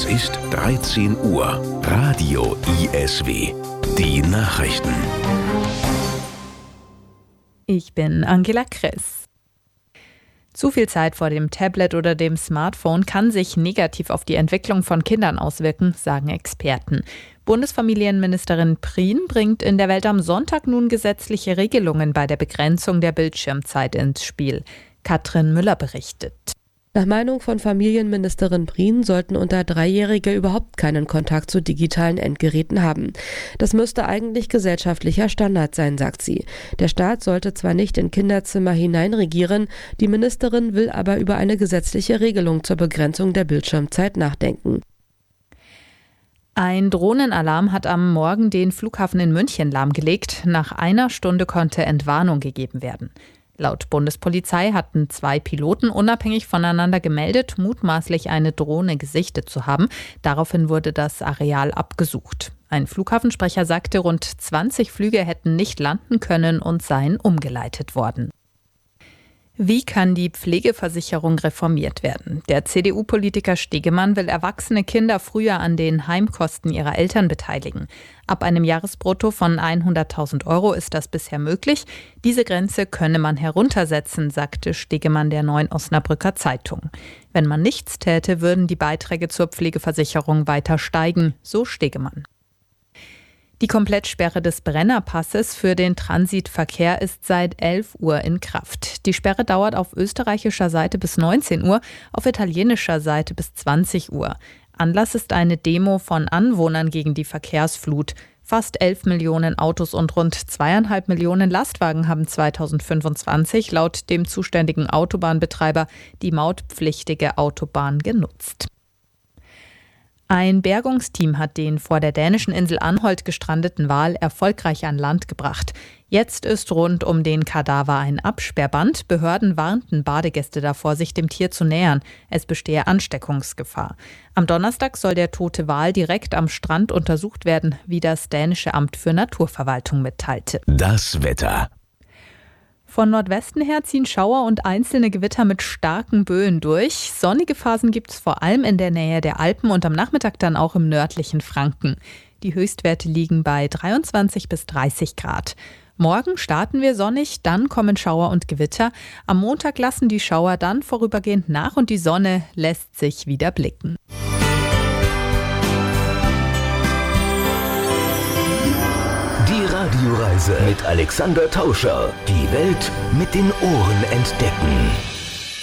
Es ist 13 Uhr. Radio ISW. Die Nachrichten. Ich bin Angela Kress. Zu viel Zeit vor dem Tablet oder dem Smartphone kann sich negativ auf die Entwicklung von Kindern auswirken, sagen Experten. Bundesfamilienministerin Prien bringt in der Welt am Sonntag nun gesetzliche Regelungen bei der Begrenzung der Bildschirmzeit ins Spiel. Katrin Müller berichtet. Nach Meinung von Familienministerin Prien sollten unter 3-Jährige überhaupt keinen Kontakt zu digitalen Endgeräten haben. Das müsste eigentlich gesellschaftlicher Standard sein, sagt sie. Der Staat sollte zwar nicht in Kinderzimmer hineinregieren, die Ministerin will aber über eine gesetzliche Regelung zur Begrenzung der Bildschirmzeit nachdenken. Ein Drohnenalarm hat am Morgen den Flughafen in München lahmgelegt. Nach einer Stunde konnte Entwarnung gegeben werden. Laut Bundespolizei hatten 2 Piloten unabhängig voneinander gemeldet, mutmaßlich eine Drohne gesichtet zu haben. Daraufhin wurde das Areal abgesucht. Ein Flughafensprecher sagte, rund 20 Flüge hätten nicht landen können und seien umgeleitet worden. Wie kann die Pflegeversicherung reformiert werden? Der CDU-Politiker Stegemann will erwachsene Kinder früher an den Heimkosten ihrer Eltern beteiligen. Ab einem Jahresbrutto von 100.000 € ist das bisher möglich. Diese Grenze könne man heruntersetzen, sagte Stegemann der Neuen Osnabrücker Zeitung. Wenn man nichts täte, würden die Beiträge zur Pflegeversicherung weiter steigen, so Stegemann. Die Komplettsperre des Brennerpasses für den Transitverkehr ist seit 11 Uhr in Kraft. Die Sperre dauert auf österreichischer Seite bis 19 Uhr, auf italienischer Seite bis 20 Uhr. Anlass ist eine Demo von Anwohnern gegen die Verkehrsflut. Fast 11 Millionen Autos und rund 2,5 Millionen Lastwagen haben 2025 laut dem zuständigen Autobahnbetreiber die mautpflichtige Autobahn genutzt. Ein Bergungsteam hat den vor der dänischen Insel Anholt gestrandeten Wal erfolgreich an Land gebracht. Jetzt ist rund um den Kadaver ein Absperrband. Behörden warnten Badegäste davor, sich dem Tier zu nähern. Es bestehe Ansteckungsgefahr. Am Donnerstag soll der tote Wal direkt am Strand untersucht werden, wie das dänische Amt für Naturverwaltung mitteilte. Das Wetter. Von Nordwesten her ziehen Schauer und einzelne Gewitter mit starken Böen durch. Sonnige Phasen gibt es vor allem in der Nähe der Alpen und am Nachmittag dann auch im nördlichen Franken. Die Höchstwerte liegen bei 23 bis 30 Grad. Morgen starten wir sonnig, dann kommen Schauer und Gewitter. Am Montag lassen die Schauer dann vorübergehend nach und die Sonne lässt sich wieder blicken. Radioreise mit Alexander Tauscher. Die Welt mit den Ohren entdecken.